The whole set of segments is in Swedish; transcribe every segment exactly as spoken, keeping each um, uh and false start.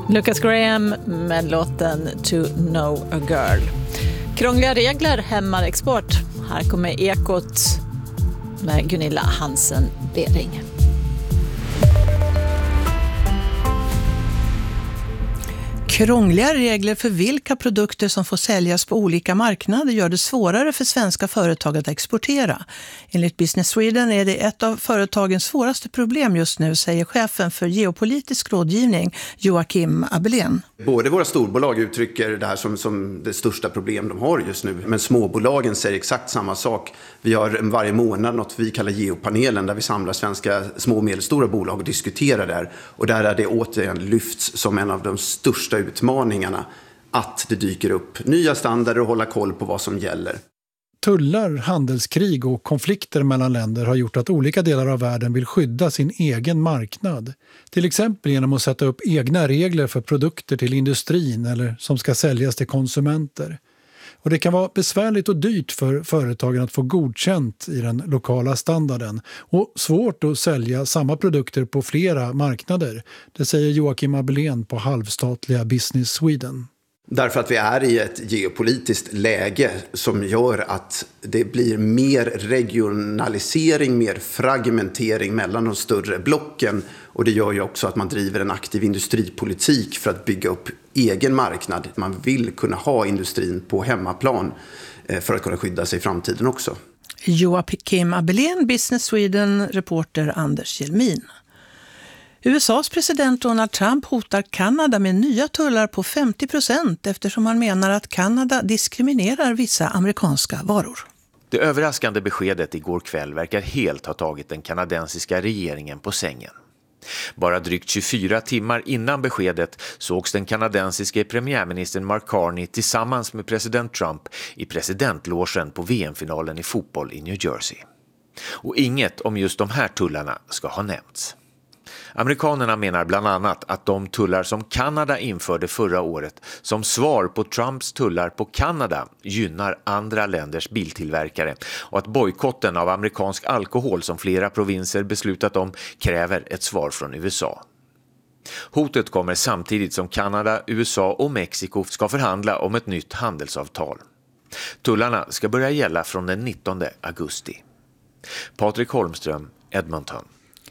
Lucas Graham med låten To Know a Girl. Krångliga regler hämmar export. Här kommer Ekot med Gunilla Hansen-Bering. Krångliga regler för vilka produkter som får säljas på olika marknader gör det svårare för svenska företag att exportera. Enligt Business Sweden är det ett av företagens svåraste problem just nu, säger chefen för geopolitisk rådgivning Joakim Abelén. Både våra storbolag uttrycker det här som, som det största problem de har just nu, men småbolagen säger exakt samma sak. Vi har varje månad något vi kallar geopanelen där vi samlar svenska små och medelstora bolag och diskuterar där. Och där är det återigen lyfts som en av de största utmaningarna att det dyker upp nya standarder och hålla koll på vad som gäller. Tullar, handelskrig och konflikter mellan länder har gjort att olika delar av världen vill skydda sin egen marknad. Till exempel genom att sätta upp egna regler för produkter till industrin eller som ska säljas till konsumenter. Och det kan vara besvärligt och dyrt för företagen att få godkänt i den lokala standarden och svårt att sälja samma produkter på flera marknader. Det säger Joakim Abelén på halvstatliga Business Sweden. Därför att vi är i ett geopolitiskt läge som gör att det blir mer regionalisering, mer fragmentering mellan de större blocken. Och det gör ju också att man driver en aktiv industripolitik för att bygga upp egen marknad. Man vill kunna ha industrin på hemmaplan för att kunna skydda sig i framtiden också. Joakim Abelén, Business Sweden, reporter Anders Jelmin. U S A:s president Donald Trump hotar Kanada med nya tullar på femtio procent eftersom han menar att Kanada diskriminerar vissa amerikanska varor. Det överraskande beskedet igår kväll verkar helt ha tagit den kanadensiska regeringen på sängen. Bara drygt tjugofyra timmar innan beskedet sågs den kanadensiske premiärministern Mark Carney tillsammans med president Trump i presidentlogen på V M-finalen i fotboll i New Jersey. Och inget om just de här tullarna ska ha nämnts. Amerikanerna menar bland annat att de tullar som Kanada införde förra året som svar på Trumps tullar på Kanada gynnar andra länders biltillverkare och att bojkotten av amerikansk alkohol som flera provinser beslutat om kräver ett svar från U S A. Hotet kommer samtidigt som Kanada, U S A och Mexiko ska förhandla om ett nytt handelsavtal. Tullarna ska börja gälla från den nittonde augusti. Patrik Holmström, Edmonton.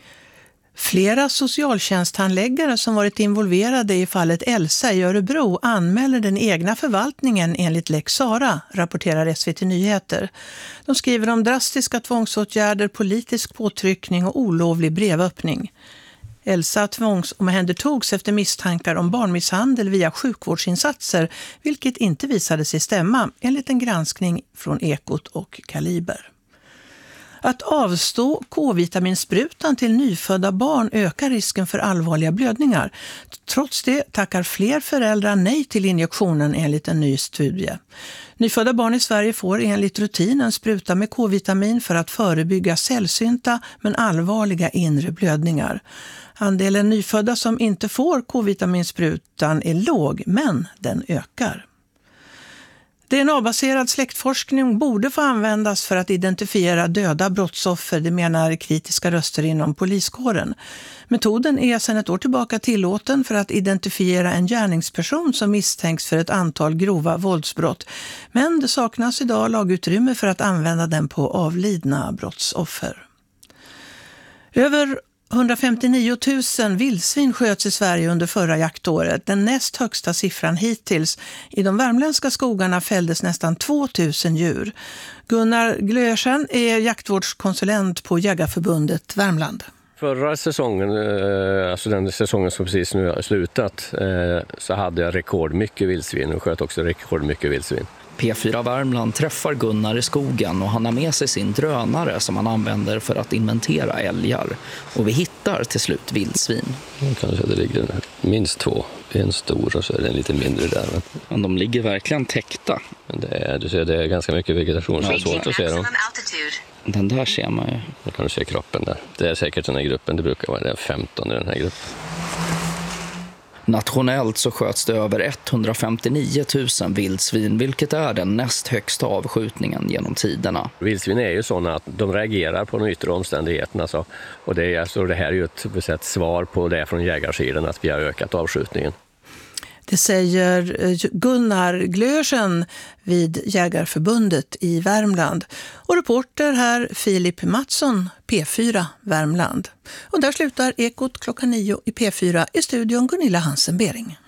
Flera socialtjänsthandläggare som varit involverade i fallet Elsa i Örebro anmäler den egna förvaltningen enligt Lex Sara, rapporterar S V T Nyheter. De skriver om drastiska tvångsåtgärder, politisk påtryckning och olovlig brevöppning. Elsa tvångsomhändertogs efter misstankar om barnmisshandel via sjukvårdsinsatser, vilket inte visade sig stämma enligt en granskning från Ekot och Kaliber. Att avstå K-vitaminsprutan till nyfödda barn ökar risken för allvarliga blödningar. Trots det tackar fler föräldrar nej till injektionen enligt en ny studie. Nyfödda barn i Sverige får enligt rutinen spruta med K-vitamin för att förebygga sällsynta men allvarliga inre blödningar. Andelen nyfödda som inte får K-vitaminsprutan är låg, men den ökar. D N A-baserad släktforskning borde få användas för att identifiera döda brottsoffer, det menar kritiska röster inom poliskåren. Metoden är sedan ett år tillbaka tillåten för att identifiera en gärningsperson som misstänks för ett antal grova våldsbrott. Men det saknas idag lagutrymme för att använda den på avlidna brottsoffer. Över hundrafemtionio tusen vildsvin sköts i Sverige under förra jaktåret, den näst högsta siffran hittills. I de värmländska skogarna fälldes nästan tvåtusen djur. Gunnar Glösen är jaktvårdskonsulent på Jägarförbundet Värmland. Förra säsongen, alltså den säsongen som precis nu har slutat, så hade jag rekordmycket vildsvin och sköt också rekordmycket vildsvin. P fyra Värmland träffar Gunnar i skogen och han har med sig sin drönare som han använder för att inventera älgar. Och vi hittar till slut vildsvin. Kanske det ligger minst två. En stor och så är det en lite mindre där. Men de ligger verkligen täckta. Men det är, du ser, det är ganska mycket vegetation så det är svårt att se dem. Den där ser man ju. Man kan se kroppen där. Det är säkert den här gruppen. Det brukar vara femton i den här gruppen. Nationellt så sköts det över etthundrafemtionio tusen vildsvin, vilket är den näst högsta avskjutningen genom tiderna. Vildsvin är ju sådana att de reagerar på de yttre omständigheterna. Alltså. Och det, är, alltså, det här är ju ett, ett svar på det från jägarsidan att vi har ökat avskjutningen. Det säger Gunnar Glösen vid Jägarförbundet i Värmland. Och reporter här Filip Mattsson, P fyra Värmland. Och där slutar Ekot klockan nio i P fyra. I studion Gunilla Hansen-Bering.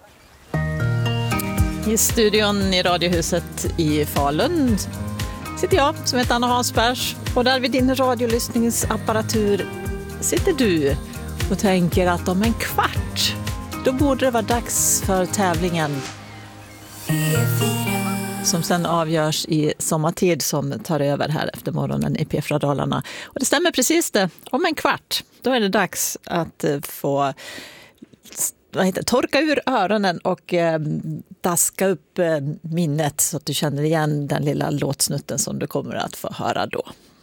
I studion i Radiohuset i Falun sitter jag som heter Anna Hansbergs. Och där vid din radiolyssningsapparatur sitter du och tänker att om en kvart då borde det vara dags för tävlingen som sen avgörs i sommartid som tar över här efter morgonen i P fyra Dalarna. Och det stämmer precis det. Om en kvart då är det dags att få vad heter, torka ur öronen och eh, daska upp eh, minnet så att du känner igen den lilla låtsnutten som du kommer att få höra då.